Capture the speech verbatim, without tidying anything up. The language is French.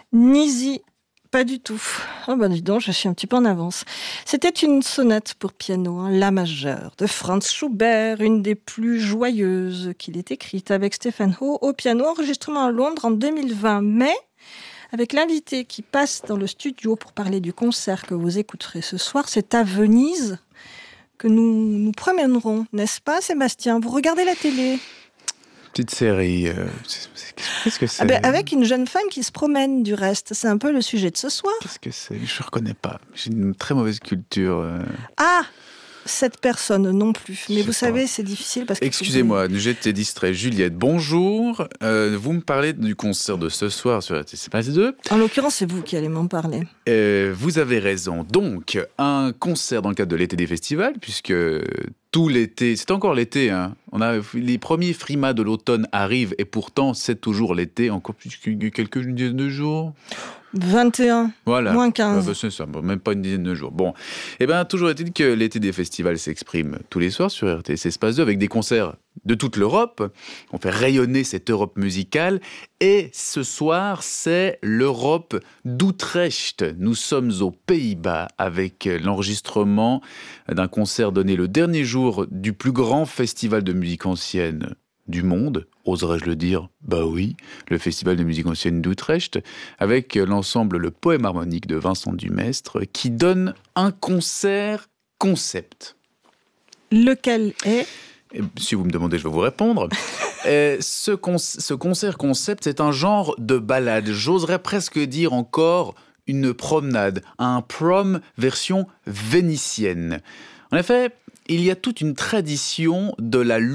Nisi, pas du tout. Oh ben dis donc, je suis un petit peu en avance. C'était une sonate pour piano, hein, La majeure, de Franz Schubert, une des plus joyeuses qu'il ait écrite avec Stephen Howe au piano, enregistrement à Londres en deux mille vingt. Mais avec l'invité qui passe dans le studio pour parler du concert que vous écouterez ce soir, c'est à Venise que nous nous promènerons, n'est-ce pas Sébastien? Vous regardez la télé? Petite série, euh, qu'est-ce que c'est? Ah ben, avec une jeune femme qui se promène du reste, c'est un peu le sujet de ce soir. Qu'est-ce que c'est? Je ne reconnais pas, j'ai une très mauvaise culture. Euh... Ah, cette personne non plus, mais Je vous sais savez pas. c'est difficile parce que... Excusez-moi, j'étais distrait. Juliette, bonjour, euh, vous me parlez du concert de ce soir sur la T C P deux. En l'occurrence, c'est vous qui allez m'en parler. Euh, vous avez raison. Donc, un concert dans le cadre de l'été des festivals, puisque tout l'été, c'est encore l'été, hein. On a, les premiers frimas de l'automne arrivent, et pourtant, c'est toujours l'été, encore plus que quelques dizaines de jours. vingt et un, Voilà. moins quinze. Ah bah c'est ça, même pas une dizaine de jours. Bon, et bien, toujours est-il que l'été des festivals s'exprime tous les soirs sur R T C Espace deux avec des concerts de toute l'Europe. On fait rayonner cette Europe musicale. Et ce soir, c'est l'Europe d'Utrecht. Nous sommes aux Pays-Bas avec l'enregistrement d'un concert donné le dernier jour du plus grand festival de musique ancienne du monde, oserais-je le dire? Bah oui, le Festival de musique ancienne d'Utrecht, avec l'ensemble Le Poème harmonique de Vincent Dumestre, qui donne un concert concept. Lequel est? Et si vous me demandez, je vais vous répondre. Et ce, con- ce concert concept, c'est un genre de ballade. J'oserais presque dire encore une promenade, un prom version vénitienne. En effet, il y a toute une tradition de la